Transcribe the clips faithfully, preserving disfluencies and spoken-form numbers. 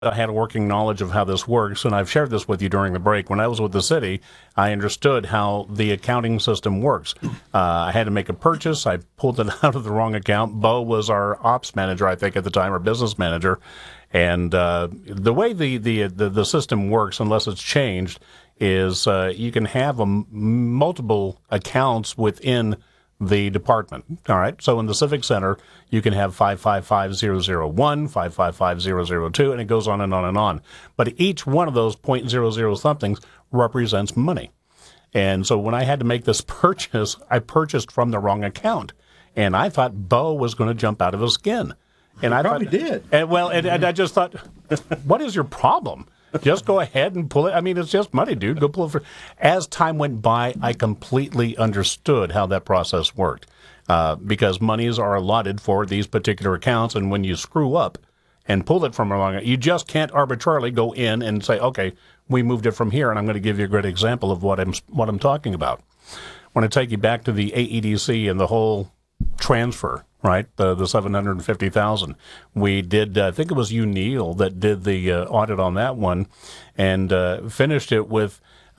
I had a working knowledge of how this works, and I've shared this with you during the break. When I was with the city, I understood how the accounting system works. Uh, I had to make a purchase. I pulled it out of the wrong account. Bo was our ops manager, I think, at the time, or business manager. And uh, the way the, the, the, the system works, unless it's changed, is uh, you can have a m- multiple accounts within the department. All right. So in the Civic Center, you can have five five five zero zero one, five five five zero zero two, and it goes on and on and on. But each one of those point zero zero somethings represents money. And so when I had to make this purchase, I purchased from the wrong account. And I thought Bo was going to jump out of his skin. And he I probably thought, did. And well, and, and I just thought, what is your problem? Just go ahead and pull it. I mean, it's just money, dude. Go pull it. For... As time went by, I completely understood how that process worked uh, because monies are allotted for these particular accounts. And when you screw up and pull it from a long, you just can't arbitrarily go in and say, okay, we moved it from here. And I'm going to give you a great example of what I'm what I'm talking about. I want to take you back to the A E D C and the whole transfer. Right, the the seven hundred fifty thousand. We did. Uh, I think it was you, Neil, that did the uh, audit on that one, and uh, finished it with.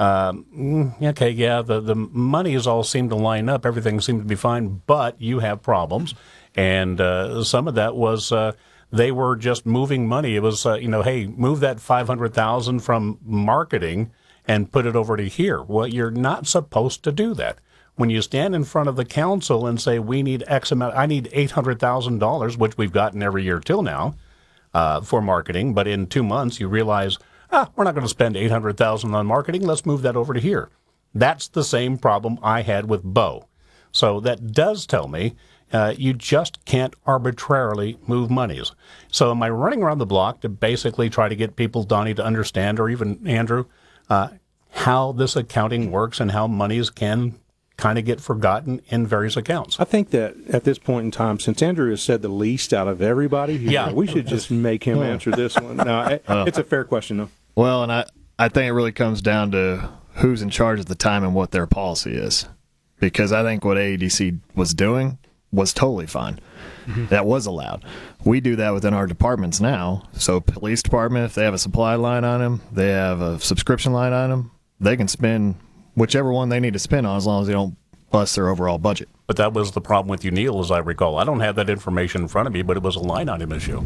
Um, okay, yeah, the the monies all seem to line up. Everything seemed to be fine, but you have problems, and uh, some of that was uh, they were just moving money. It was uh, you know, hey, move that five hundred thousand from marketing and put it over to here. Well, you're not supposed to do that. When you stand in front of the council and say, we need X amount, I need eight hundred thousand dollars, which we've gotten every year till now uh, for marketing, but in two months you realize, ah, we're not going to spend eight hundred thousand dollars on marketing, let's move that over to here. That's the same problem I had with Bo. So that does tell me uh, you just can't arbitrarily move monies. So am I running around the block to basically try to get people, Donnie, to understand, or even Andrew, uh, how this accounting works and how monies can kind of get forgotten in various accounts? I think that at this point in time, since Andrew has said the least out of everybody here, yeah. we should just make him answer this one. No, it, uh, it's a fair question, though. Well, and I, I think it really comes down to who's in charge at the time and what their policy is. Because I think what A E D C was doing was totally fine. Mm-hmm. That was allowed. We do that within our departments now. So police department, if they have a supply line on them, they have a subscription line on them, they can spend whichever one they need to spend on as long as they don't bust their overall budget. But that was the problem with you, Neil, as I recall. I don't have that information in front of me, but it was a line item issue.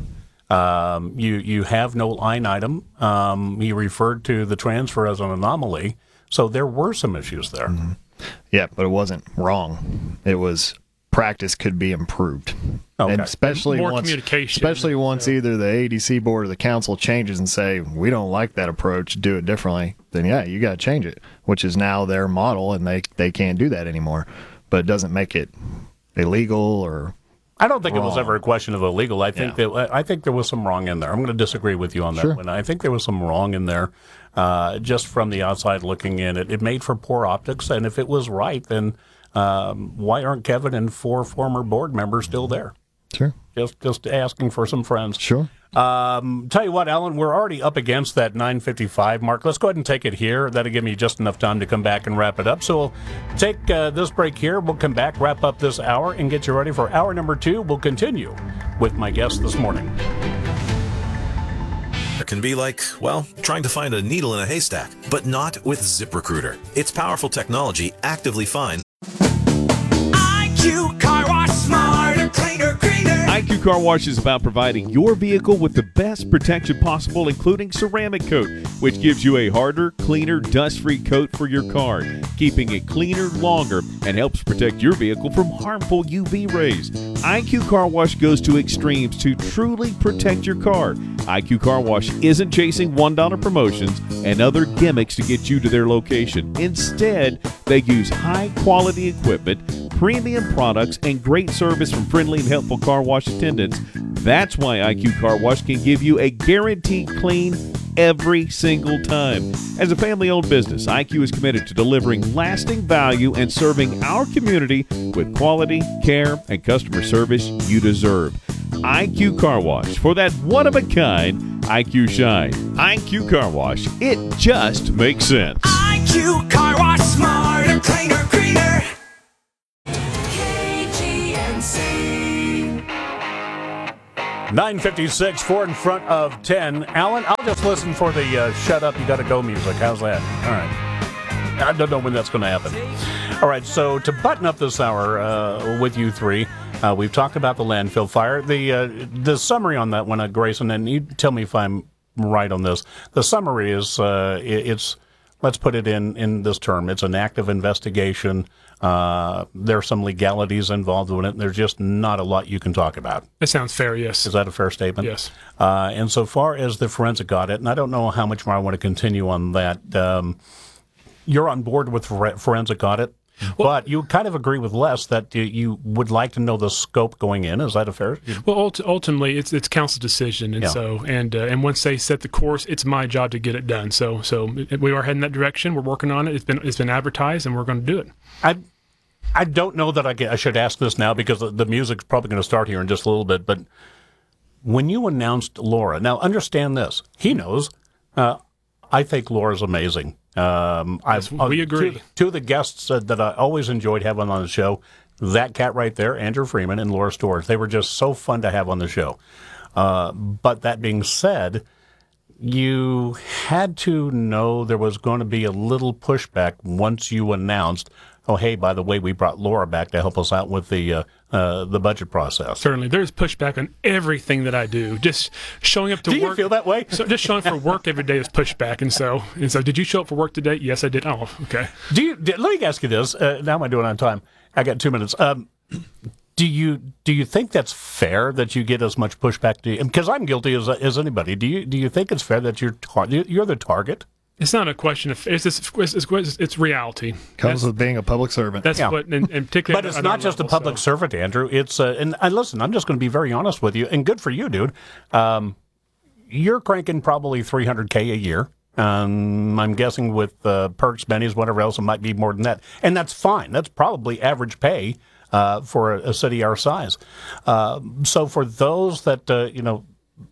Um, you you have no line item. Um, he referred to the transfer as an anomaly, so there were some issues there. Mm-hmm. Yeah, but it wasn't wrong. It was practice could be improved. Okay. And especially More once, communication. especially once yeah. either the A D C board or the council changes and say, we don't like that approach, do it differently, then yeah, you got to change it, which is now their model, and they, they can't do that anymore. But it doesn't make it illegal or I don't think wrong. It was ever a question of illegal. I think yeah. that I think there was some wrong in there. I'm going to disagree with you on that sure. one. I think there was some wrong in there, uh, just from the outside looking in. It, it made for poor optics, and if it was right, then um, why aren't Kevin and four former board members still there? Sure. Just just asking for some friends. Sure. Um, tell you what, Alan, we're already up against that nine fifty-five mark. Let's go ahead and take it here. That'll give me just enough time to come back and wrap it up. So we'll take uh, this break here. We'll come back, wrap up this hour, and get you ready for hour number two. We'll continue with my guest this morning. It can be like, well, trying to find a needle in a haystack, but not with ZipRecruiter. Its powerful technology actively finds I Q Car Wash, smarter, cleaner, greener. I Q Car Wash is about providing your vehicle with the best protection possible, including ceramic coat, which gives you a harder, cleaner, dust-free coat for your car, keeping it cleaner longer and helps protect your vehicle from harmful U V rays. I Q Car Wash goes to extremes to truly protect your car. I Q Car Wash isn't chasing one dollar promotions and other gimmicks to get you to their location. Instead, they use high-quality equipment, premium products, and great service from friendly and helpful car wash attendants. That's why I Q Car Wash can give you a guaranteed clean every single time. As a family-owned business, I Q is committed to delivering lasting value and serving our community with quality, care, and customer service you deserve. I Q Car Wash, for that one-of-a-kind I Q shine. I Q Car Wash, it just makes sense. I Q Car Wash, smarter, cleaner, greener. nine fifty-six, four in front of ten. Alan, I'll just listen for the uh, shut up, you gotta go music. How's that? All right. I don't know when that's going to happen. All right, so to button up this hour uh, with you three, uh, we've talked about the landfill fire. The uh, the summary on that one, uh, Grayson, and you tell me if I'm right on this. The summary is uh, it, it's, let's put it in, in this term, it's an active investigation. Uh, there are some legalities involved in it, and there's just not a lot you can talk about. That sounds fair, yes. Is that a fair statement? Yes. Uh, and so far as the forensic audit, and I don't know how much more I want to continue on that, um, you're on board with forensic audit, well, but you kind of agree with Les that you, you would like to know the scope going in. Is that a fair? Well, ult- ultimately, it's it's council's decision, and yeah. so and uh, and once they set the course, it's my job to get it done. So so we are heading that direction. We're working on it. It's been it's been advertised, and we're going to do it. I I don't know that I, get, I should ask this now because the, the music's probably going to start here in just a little bit. But when you announced Laura, now understand this. He knows. Uh, I think Laura's amazing. Um, yes, I've, we agree. Two, two of the guests uh, that I always enjoyed having on the show, that cat right there, Andrew Freeman and Laura Storrs, they were just so fun to have on the show. Uh, but that being said, you had to know there was going to be a little pushback once you announced, oh, hey, by the way, we brought Laura back to help us out with the uh, uh, the budget process. Certainly. There's pushback on everything that I do. Just showing up to do work. Do you feel that way? So just showing up for work every day is pushback. And so, and so, did you show up for work today? Yes, I did. Oh, okay. Do you? Did, let me ask you this. Uh, now am I doing it on time? I got two minutes. Um, do you do you think that's fair that you get as much pushback? Because I'm guilty as as anybody. Do you do you think it's fair that you're tar- you're the target? It's not a question of it's just, it's, it's, it's reality. Comes that's, with being a public servant. That's yeah. what, and, and particularly. But it's not just level, a public so. servant, Andrew. It's uh, and, and listen, I'm just going to be very honest with you, and good for you, dude. Um, you're cranking probably three hundred K a year. Um, I'm guessing with uh, perks, bennies, whatever else, it might be more than that, and that's fine. That's probably average pay uh, for a, a city our size. Uh, so for those that uh, you know.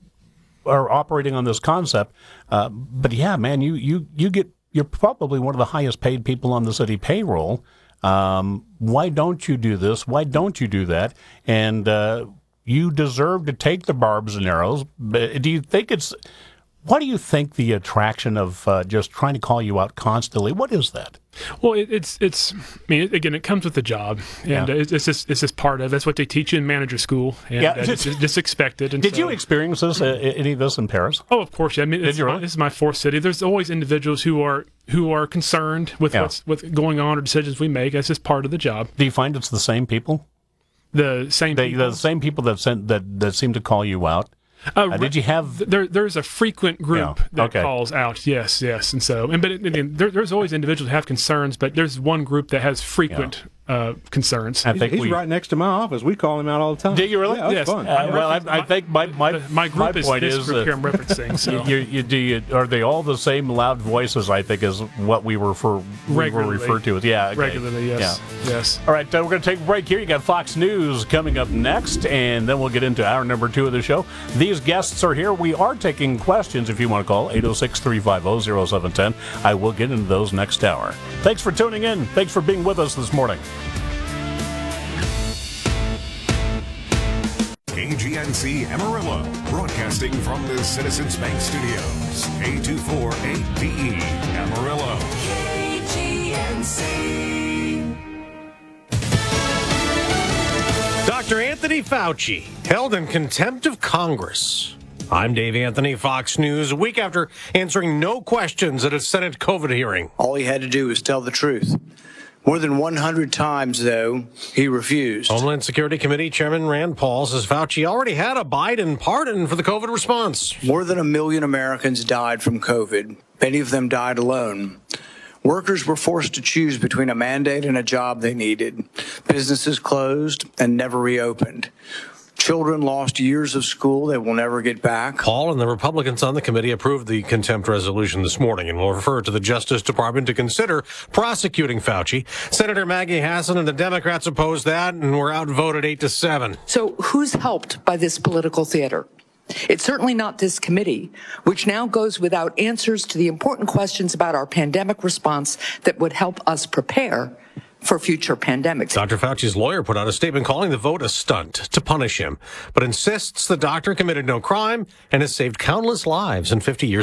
are operating on this concept, uh, but yeah, man, you you you get you're probably one of the highest paid people on the city payroll. Um, why don't you do this? Why don't you do that? And uh, you deserve to take the barbs and arrows. But do you think it's? What do you think the attraction of uh, just trying to call you out constantly? What is that? Well, it, it's it's. I mean, it, again, it comes with the job, and yeah. it's, it's just it's just part of. That's what they teach you in manager school, and yeah. uh, it's just expected. And Did so, you experience this? Uh, any of this in Paris? Oh, of course. Yeah. I mean, Did it's you my, really? this is my fourth city. There's always individuals who are who are concerned with yeah. what's what's going on or decisions we make. That's just part of the job. Do you find it's the same people? The same. They, people? the same people that sent that that seem to call you out. Uh, uh, did you have? There, there's a frequent group yeah. that okay. calls out. Yes, yes, and so, and but it, it, there, there's always individuals who have concerns, but there's one group that has frequent yeah. uh, concerns. I think he's we, right next to my office. We call him out all the time. Did you really? Yeah, yes. Fun. Uh, well, I, I think my my, my group my is point this is group uh, here I'm referencing. So. you, you, do you, are they all the same loud voices? I think is what we were for we were Regularly. referred to as. Yeah, okay. Regularly, yes, yeah. yes. All right, uh, we're going to take a break here. You got Fox News coming up next, and then we'll get into hour number two of the show. These guests are here. We are taking questions if you want to call eight oh six, three five oh, oh seven one oh. I will get into those next hour. Thanks for tuning in. Thanks for being with us this morning. K G N C Amarillo, broadcasting from the Citizens Bank Studios. K two four eight D E, Amarillo. K G N C. Doctor Anthony Fauci held in contempt of Congress. I'm Dave Anthony, Fox News, a week after answering no questions at a Senate COVID hearing. All he had to do was tell the truth. More than one hundred times, though, he refused. Homeland Security Committee Chairman Rand Paul says Fauci already had a Biden pardon for the COVID response. More than a million Americans died from COVID. Many of them died alone. Workers were forced to choose between a mandate and a job they needed. Businesses closed and never reopened. Children lost years of school they will never get back. Paul and the Republicans on the committee approved the contempt resolution this morning and will refer it to the Justice Department to consider prosecuting Fauci. Senator Maggie Hassan and the Democrats opposed that and were outvoted eight to seven. So who's helped by this political theater? It's certainly not this committee, which now goes without answers to the important questions about our pandemic response that would help us prepare for future pandemics. Doctor Fauci's lawyer put out a statement calling the vote a stunt to punish him, but insists the doctor committed no crime and has saved countless lives in fifty years